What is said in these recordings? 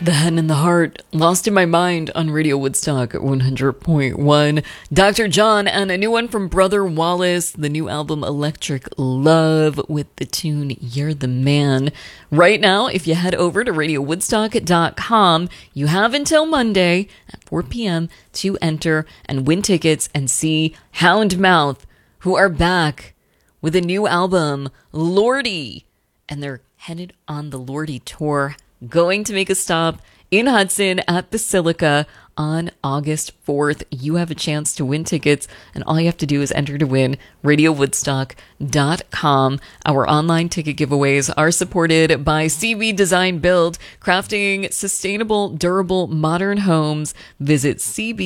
The Head and the Heart, Lost in My Mind on Radio Woodstock 100.1. Dr. John and a new one from Brother Wallace, the new album Electric Love with the tune You're the Man. Right now, if you head over to radiowoodstock.com, you have until Monday at 4 p.m. to enter and win tickets and see Houndmouth, who are back with a new album, Lordy. And they're headed on the Lordy tour, going to make a stop in Hudson at Basilica on August 4th. You have a chance to win tickets, and all you have to do is enter to win. RadioWoodstock.com. Our online ticket giveaways are supported by CB Design Build, crafting sustainable, durable, modern homes. Visit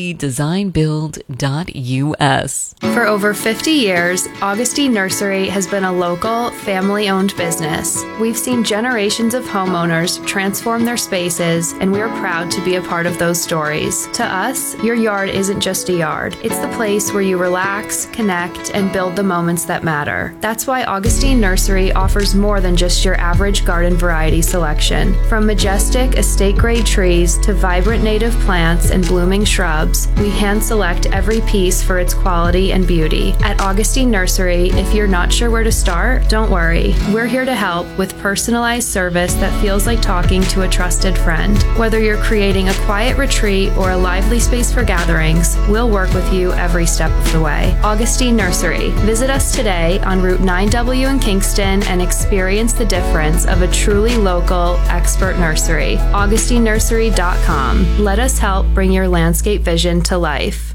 cbdesignbuild.us. For over 50 years, Augustine Nursery has been a local, family-owned business. We've seen generations of homeowners transform their spaces, and we are proud to be a part of those stories. To us, your yard isn't just a yard. It's the place where you relax, connect, and build the moments that matter. That's why Augustine Nursery offers more than just your average garden variety selection. From majestic estate-grade trees to vibrant native plants and blooming shrubs, we hand-select every piece for its quality and beauty. At Augustine Nursery, if you're not sure where to start, don't worry. We're here to help with personalized service that feels like talking to a trusted friend. Whether you're creating a quiet retreat or a lively space for gatherings, we'll work with you every step of the way. Augustine Nursery. Visit us today on Route 9W in Kingston and experience the difference of a truly local, expert nursery. AugustineNursery.com. Let us help bring your landscape vision to life.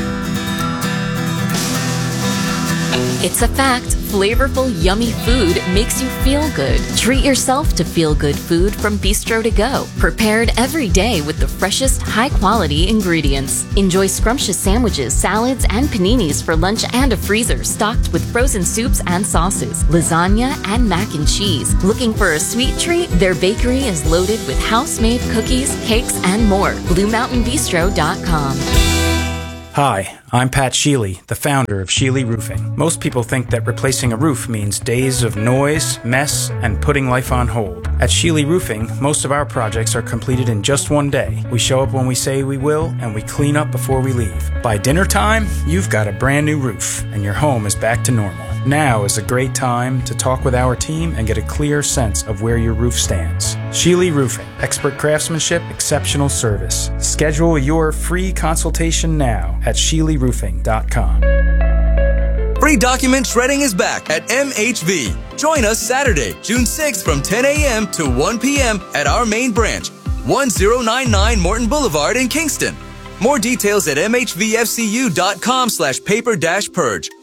It's a fact, flavorful, yummy food makes you feel good. Treat yourself to feel-good food from Bistro to Go. Prepared every day with the freshest, high-quality ingredients. Enjoy scrumptious sandwiches, salads, and paninis for lunch and a freezer stocked with frozen soups and sauces, lasagna, and mac and cheese. Looking for a sweet treat? Their bakery is loaded with house-made cookies, cakes, and more. BlueMountainBistro.com. Hi, I'm Pat Sheely, the founder of Sheely Roofing. Most people think that replacing a roof means days of noise, mess, and putting life on hold. At Sheely Roofing, most of our projects are completed in just one day. We show up when we say we will, and we clean up before we leave. By dinner time, you've got a brand new roof, and your home is back to normal. Now is a great time to talk with our team and get a clear sense of where your roof stands. Sheely Roofing. Expert craftsmanship, exceptional service. Schedule your free consultation now at SheelyRoofing.com. Free document shredding is back at MHV. Join us Saturday, June 6th from 10 a.m. to 1 p.m. at our main branch, 1099 Morton Boulevard in Kingston. More details at mhvfcu.com/paper-purge.